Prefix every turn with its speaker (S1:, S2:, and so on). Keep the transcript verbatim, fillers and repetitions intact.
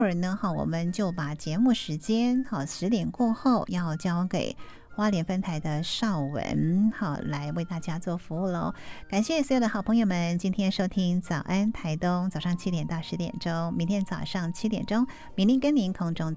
S1: 会儿呢，好，我们就把节目时间好十点过后要交给花莲分台的邵文，好，来为大家做服务喽。感谢所有的好朋友们今天收听早安台东，早上七点到十点钟，明天早上七点钟，明天跟您空中